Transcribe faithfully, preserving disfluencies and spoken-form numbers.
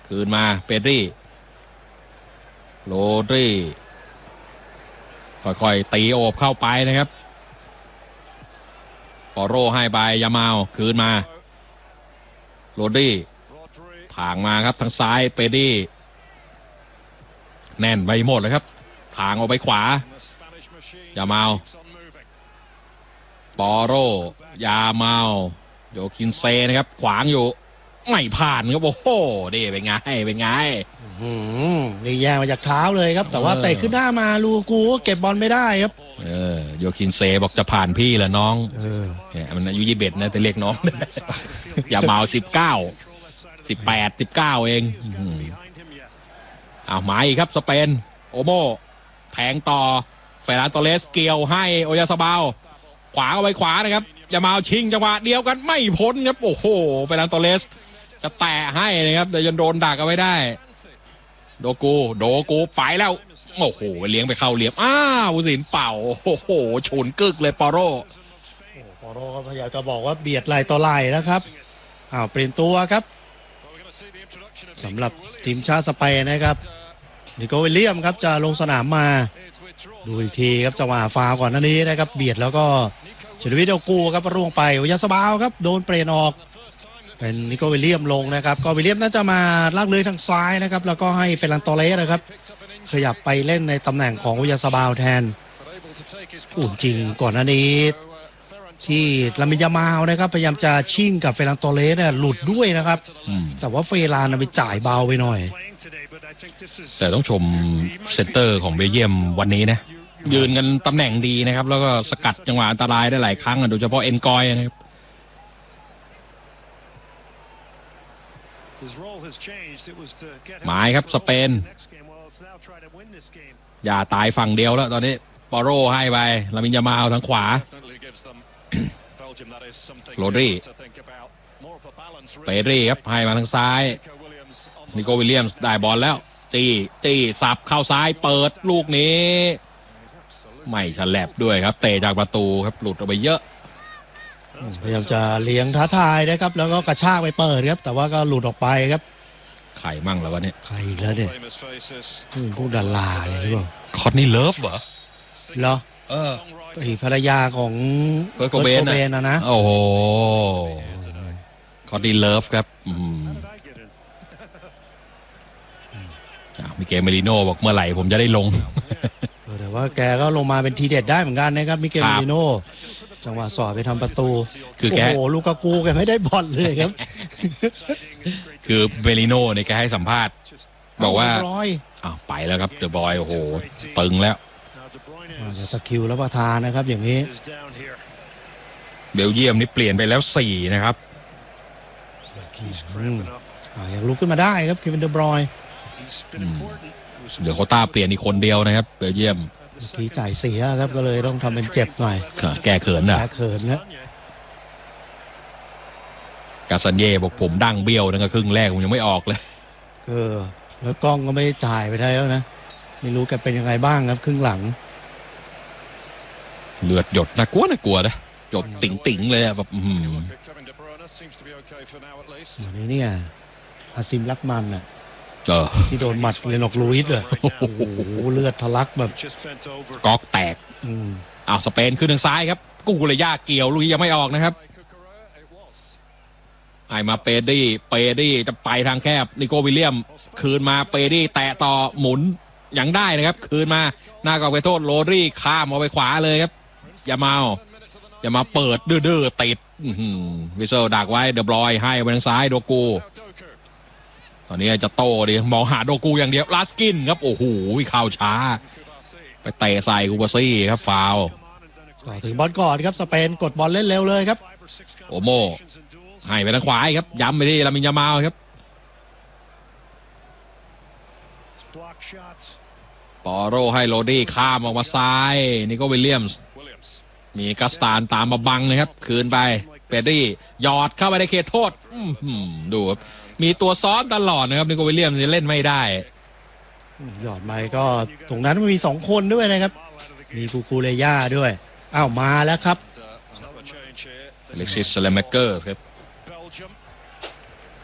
คืนมาเปดรี่โรดรี่ค่อยๆตีโอบเข้าไปนะครับปอโรให้ไปยามาลคืนมาโรดรี่ถางมาครับทางซ้ายเปดรี่แน่นไปหมดเลยครับถางออกไปขวายามาลปอโรยามาลโยคินเซนะครับขวางอยู่ไม่ผ่านครับโอ้โหนี่เป็นไงเป็นไงนี่แย่มาจากเท้าเลยครับแต่ว่าเตะขึ้นหน้ามาลูกูเก็บบอลไม่ได้ครับเออโยคินเซบอกจะผ่านพี่แหละน้องเออเนี่ยมันอายุยี่สิบเอ็ดนะแต่เรียกน้องอย่าเมาสิบเก้าสิบแปดสิบเก้าเองเอาหมายอีกครับสเปนโอโมแทงต่อเฟรานโตเลสเกี่ยวให้โอยาซาบาลขวาเอาไว้ขวานะครับอย่ามาชิงจังหวะเดียวกันไม่พ้นครับโอ้โหเฟรนโตเลสจะแตะให้นะครับแต่ยังโดนดักเอาไว้ได้โดกูโดกูไปแล้วโอ้โหเลี้ยงไปเข้าเหลี่ยมอ้าวผู้สินเป่าโอ้โหฉุนกึกเลยปอโรปอโรก็พยายามจะบอกว่าเบียดไหลต่อไหลนะครับอ้าวเปลี่ยนตัวครับสำหรับทีมชาติสเปนนะครับนิโคลวิลเลียมครับจะลงสนามมาดูอีกทีครับจังหวะฟาวก่อนหน้านี้นะครับเบียดแล้วก็เฉลิมวิทย์โดกูครับร่วงไปโอยาซาบาลครับโดนเปลี่ยนออกเป็นนิโคลวิลเลียมลงนะครับก็วิลเลียมน่าจะมาลากเลยทางซ้ายนะครับแล้วก็ให้เฟรนันโตเลสนะครับขยับไปเล่นในตำแหน่งของโอยาซาบาลแทนพูดจริงก่อนหน้านี้ที่ลามินยามาลนะครับพยายามจะชิ่งกับเฟรนันโตเลสเนี่ยหลุดด้วยนะครับแต่ว่าเฟรานไปจ่ายเบาไปหน่อยแต่ต้องชมเซนเตอร์ของเบลเยียมวันนี้นะยืนกันตำแหน่งดีนะครับแล้วก็สกัดจังหวะอันตรายได้หลายครั้งโดยเฉพาะเอ็นกอยนะครับหมายครับสเปนอย่าตายฝั่งเดียวแล้วตอนนี้ปอโรให้ไปลามินยามาลทางขวาโรดรี่เปรี่ครับให้มาทางซ้ายนิโคลวิลเลียมส์ได้บอลแล้วจี้จี้สับเข้าซ้ายเปิดลูกนี้ไม่ฉลับด้วยครับเตะจากประตูครับหลุดออกไปเยอะพยายามจะเลี้ยงท้าทายนะครับแล้วก็กระชากไปเปิดครับแต่ว่าก็หลุดออกไปครับใครมั่งแล้ววะเนี่ยใครอีกแล้วเนี่ยพวกดาราอะไรหรือเปล่าคอนนี่เลิฟเหรอเหรอเออภรรยาของเคิร์ทโคเบนนะนะโอ้โหคอนนี่เลิฟครับมิเกลเมลิโน่บอกเมื่อไหร่ผมจะได้ลงแต่ว่าแกก็ลงมาเป็นทีเด็ดได้เหมือนกันนะครับมิเกลเมลิโน่จังหวะสอดไปทำประตูคือแกโอ้โหลูกากูแกไม่ได้บอลเลยครับคือเมลิโน่เนี่ยแกให้สัมภาษณ์บอกว่าอ้าวไปแล้วครับเดอะบอยโอ้โหตึงแล้วสกิลแล้วประธานนะครับอย่างนี้เบลเยียมนี่เปลี่ยนไปแล้วสี่นะครับยังลุกขึ้นมาได้ครับเควินเดอร์บรอยน์เดี๋ยวเขาต้าเปลี่ยนอีกคนเดียวนะครับเบลเยียมที่จ่ายเสียครับก็เลยต้องทำเป็นเจ็บหน่อยแก้เขินนะแก้เขินนะกาซันเย่บอกผมดั้งเบี้ยวตั้งแต่ครึ่งแรกผมยังไม่ออกเลยเออแล้วกล้องก็ไม่จ่ายไปได้แล้วนะไม่รู้แกเป็นยังไงบ้างครับครึ่งหลังเลือดหยดน่ากลัวน่ากลัวนะหยดติ๋งติ๋งเลยแบบอืมอันนี้เนี่ยอาซิมลักมันอ่ะเจอที่โดนหมัดเลนอกลูอิสเลยโอ้โหเลือดทะลักแบบก๊อกแตกอ้าวสเปนขึ้นทางซ้ายครับกูเลยยากเกี่ยวลูกยังไม่ออกนะครับไอมาเปดี้เปดี้จะไปทางแคบนิโคลวิลเลียมคืนมาเปดี้แตะต่อหมุนยังได้นะครับคืนมาหน้ากอกไปโทษโรดรี่ข้ามเอาไปขวาเลยครับอย่ามาอย่ามาเปิดดื้อๆติดวิเซลดักไว้เดอะบรอยให้ไปทางซ้ายโดกูตอนนี้จะโต้ดิมองหาโดกูอย่างเดียวลาสกินครับโอ้โหเข้าช้าไปเตะใส่กูบาซี่ครับฟาวต่อถึงบอลก่อนครับสเปนกดบอลเล่นเร็วเลยครับโอโมให้ไปทางขวาครับย้ำไปที่ลามินยามาลครับปอโรให้โรดี้ข้ามออกมาซ้ายนี่ก็วิลเลียมส์มีกัสตานตามมาบังนะครับคืนไปเปดี้หยอดเข้าไปในเขตโทษดูครับมีตัวซ้อนตลอดนะครับนิโคลวิลเลียมจะเล่นไม่ได้หยอดไปก็ตรงนั้นมีสองคนด้วยนะครับมีคูคูเลย่าด้วยอ้าวมาแล้วครับอเล็กซิส เลเมเกอร์ครับ